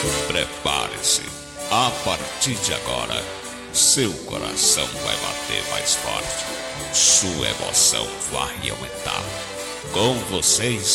Prepare-se. A partir de agora, seu coração vai bater mais forte. Sua emoção vai aumentar. Com vocês,